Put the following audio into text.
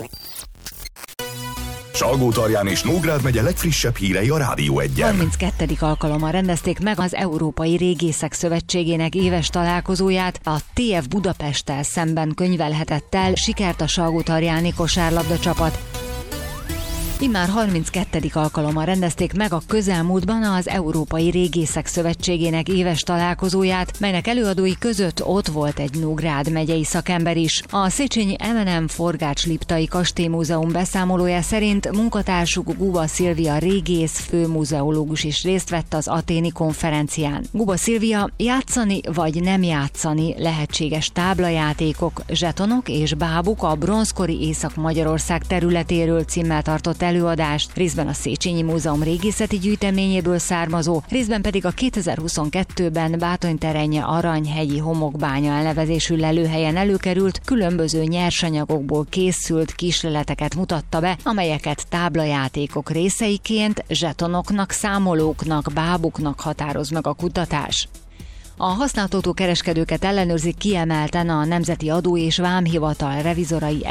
Salgótarján és Nógrád megye legfrissebb hírei a Rádió Egyen. 32. alkalommal rendezték meg az Európai Régészek Szövetségének éves találkozóját. A TF Budapesttel szemben könyvelhetett el sikert a salgótarjáni kosárlabda csapat. Immár 32. alkalommal rendezték meg a közelmúltban az Európai Régészek Szövetségének éves találkozóját, melynek előadói között ott volt egy Nógrád megyei szakember is. A Széchenyi M&M Forgács-Liptai Kastélymúzeum beszámolója szerint munkatársuk Guba Szilvia régész, főmuzeológus is részt vett az athéni konferencián. Guba Szilvia játszani vagy nem játszani lehetséges táblajátékok, zsetonok és bábuk a bronzkori Észak-Magyarország területéről címmel tartott előadást, részben a Széchenyi Múzeum régészeti gyűjteményéből származó, részben pedig a 2022-ben Bátonyterenye Aranyhegyi homokbánya elnevezésű lelőhelyen előkerült különböző nyersanyagokból készült kísérleteket mutatta be, amelyeket táblajátékok részeiként zsetonoknak, számolóknak, bábuknak határoz meg a kutatás. A használt autókereskedőket ellenőrzik kiemelten a Nemzeti Adó és Vámhivatal revizorai